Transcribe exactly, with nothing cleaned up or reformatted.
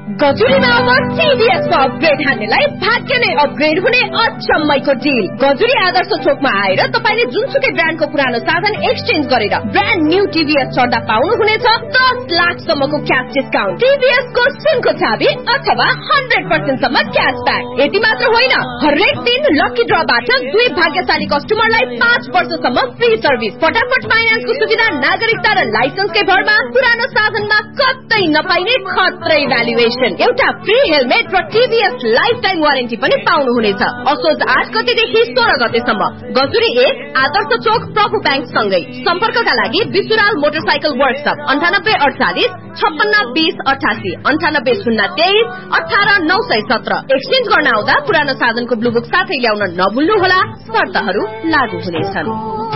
गजुरीमा अब टिभीएस को अपग्रेड हान्नेलाई भाग्य नै अपग्रेड हुने अचम्मैको डिल। गजुरी आदर्श चोकमा आएर तपाईले जुनसुकै ब्रान्डको पुरानो साधन एक्सचेन्ज गरेर ब्रान्ड न्यू टिभीएस चढ्दा पाउनुहुनेछ दस लाख सम्मको क्याश डिस्काउन्ट, टिभीएस को सुनको चाबी अथवा हन्ड्रेड पर्सेन्ट सम्म क्यासब्याक। यति मात्र होइन, हरेक दिन लकी ड्रबाट दुई भाग्यशाली कस्टमरलाई पाँच वर्षसम्म फ्री सर्भिस, फटाफट फाइनान्सको सुविधा, नागरिकता र लाइसेन्सकै भरमा पुरानो साधनमा कतै नपाइने खत्रै भ्यालुएसन, एउटा फ्री हेलमेट र टिभीएस लाइफ टाइम वारेन्टी पनि पाउनुहुनेछ। असोज आठ गतेदेखि सोह्र गतेसम्म गजुरी एक आदर्श चोक प्रभु ब्याङ्क सँगै। सम्पर्कका लागि विसुराल मोटरसाइकल वर्कशप अन्ठानब्बे अडचालिस छप्पन्न बीस अठासी अन्ठानब्बे शून्य तेइस अठार नौ सय सत्र। एक्सचेन्ज गर्न आउँदा पुरानो साधनको ब्लू बुक साथै ल्याउन नभुल्नुहोला, शर्तहरू लागू हुनेछन्।